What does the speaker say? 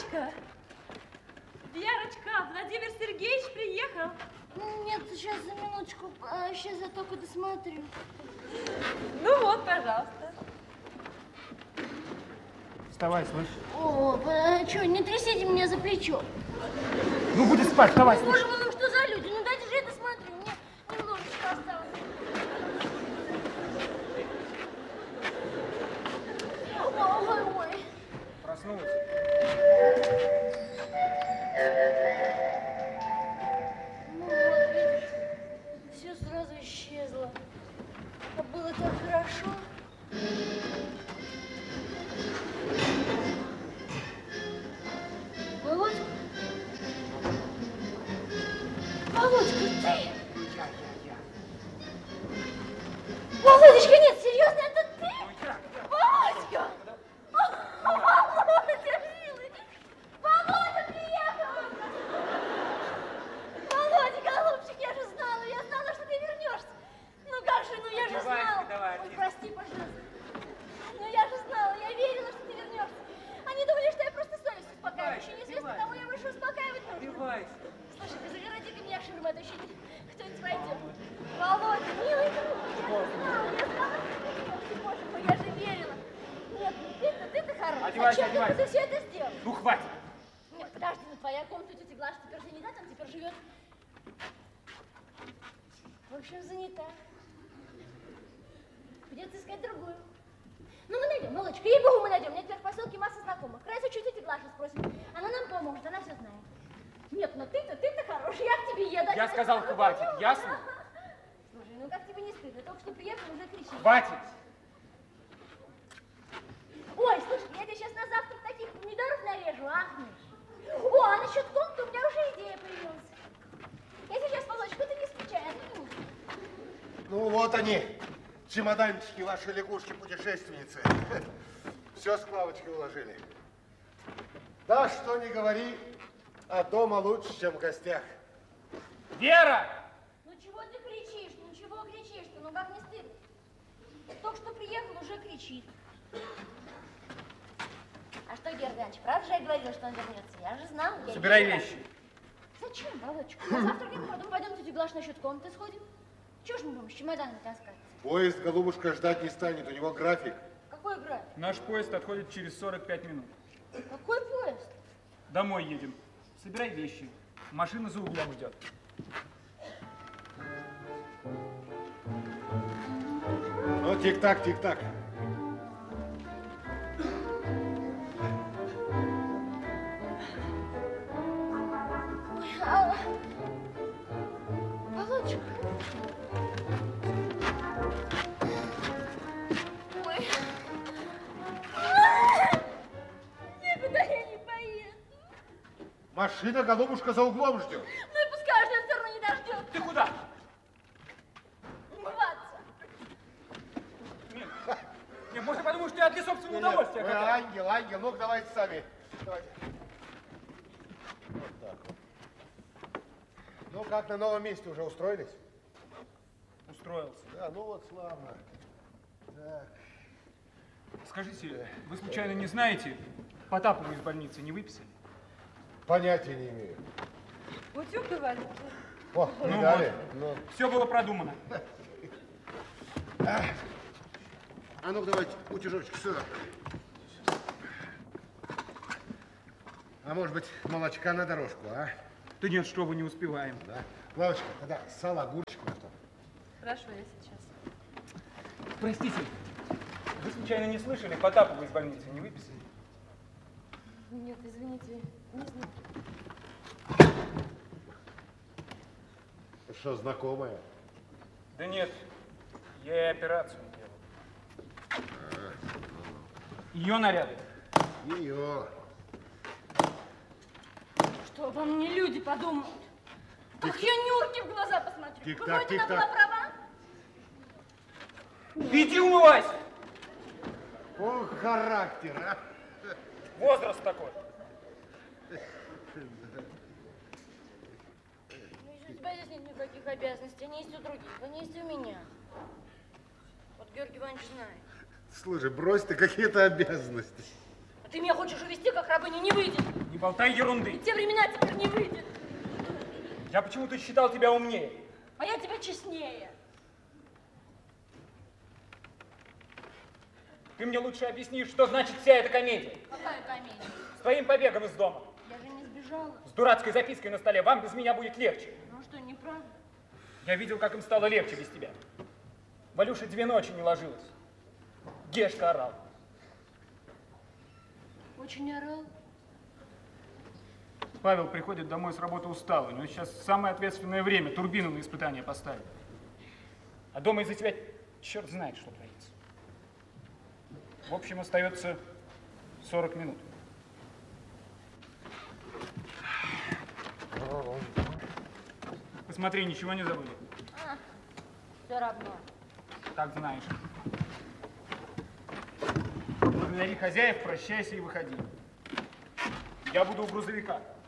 Верочка! Верочка, Владимир Сергеевич приехал. Нет, сейчас за минуточку. Сейчас я только досмотрю. Ну вот, пожалуйста. Вставай, слышь. О, что, не трясите меня за плечо. Ну, будет спать, вставай, слышь. Боже мой, ну что за люди? Ну дайте же я досмотрю. Мне немножечко осталось. Ой. Проснулась. Ну вот, видишь, все сразу исчезло. А было так хорошо. Володька? Володька, ты? Володечка, нет, серьезно, это ты? Володька! Володя, милый! Володя приехал! Володя, голубчик, я знала, что ты вернешься. Ну как же, ну я же знала. Ой, прости, пожалуйста. Ну я же знала, я верила, что ты вернешься. Они думали, что я просто совесть успокаиваю. Еще неизвестно, кого я больше успокаивать нужно. Слушай, загороди-ка меня ширмой, а то еще кто-нибудь войдет. Володя, милый друг, я знала, что ты вернешься. Боже мой, я же верила. Нет, ты-то хороший. Зачем ты все это сделал? Ну, хватит. Нет, подожди, ну твоя комната у тети Глаши теперь занята, там теперь живет. В общем, занята. Придется искать другую. Ну, мы найдем, Володечка, ей-богу, мы найдем. Мне теперь в поселке масса знакомых. Крайся, что тети Глаши спросим. Она нам поможет, она все знает. Нет, ну ты-то хороший, я к тебе еду. Я сказал, хватит, ясно? Слушай, ну как тебе не стыдно? Только что приехал, уже кричишь. Хватит. Ой, слушай, я тебе сейчас на завтрак таких помидоров нарежу, ахнешь. О, а насчет комнаты у меня уже идея появилась. Я сейчас, Володечка, ты не скучай, одну минуту. Ну вот они, чемоданчики ваши лягушки-путешественницы. Все с Клавочкой уложили. Да, что не говори, а дома лучше, чем в гостях. Вера! Ну чего ты кричишь? Ну чего кричишь-то? Ну как не стыдно? Только что приехал, уже кричит. А что, Георгий Иванович, правда же я говорила, что он вернется? Я же знала. Собирай вещи. Зачем, Володечка? На завтрак не потом пойдем тетю Глаш насчет комнаты сходим. Чего ж мы будем с чемоданами таскать? Поезд, голубушка, ждать не станет, у него график. Какой график? Наш поезд отходит через 45 минут. Какой поезд? Домой едем. Собирай вещи. Машина за углом ждет. Ну, тик-так, тик-так. Володечка. Ой. Никуда я не поеду. Машина, голубушка, за углом ждет. Ну и пускай же все равно не дождется. Ты куда? Умываться. Нет, можно подумать, что я для собственного удовольствия. Вы ангел, ангел, ну-ка давайте сами. Давайте. Вот так вот. Ну, как на новом месте уже устроились? Устроился. Да, ну вот славно. Так. Скажите, вы случайно не знаете, Потапову из больницы не выписали? Понятия не имею. Утюг говорит. О, Ну видали? вот. Ну. Все было продумано. А ну-ка давайте утюжочек сюда. А может быть, молочка на дорожку, а? Да нет, что вы, не успеваем. Да. Лавочка, тогда сало, огурчик на то. Хорошо, я сейчас. Простите, вы случайно не слышали, Потапову из больницы не выписали? Нет, извините, не знаю. Что, знакомая? Да нет, я ей операцию делал. Ее наряды. Ее. Что обо мне люди подумают? Как я Нюрке в глаза посмотрю. Тик-так, Выходит, она была тик-так. права? Иди умывайся! О, характер, а! Возраст такой. Ну, если у тебя здесь нет никаких обязанностей, они есть у других, они есть и у меня. Вот Георгий Иванович знает. Слушай, брось ты какие-то обязанности. А ты меня хочешь увести, как рабыню, не выйдет. Не болтай ерунды. Те времена теперь не выйдет. Я почему-то считал тебя умнее. А я тебя честнее. Ты мне лучше объясни, что значит вся эта комедия. Какая комедия? С твоим побегом из дома. Я же не сбежала. С дурацкой запиской на столе. Вам без меня будет легче. Ну что, неправда? Я видел, как им стало легче без тебя. Валюша 2 ночи не ложилась. Гешка орал. Очень орал. Павел приходит домой с работы усталый. У него сейчас самое ответственное время. Турбину на испытание поставить. А дома из-за тебя черт знает, что творится. В общем, остается 40 минут. Посмотри, ничего не забыли. Все равно. Так знаешь. Благодари хозяев, прощайся и выходи. Я буду у грузовика.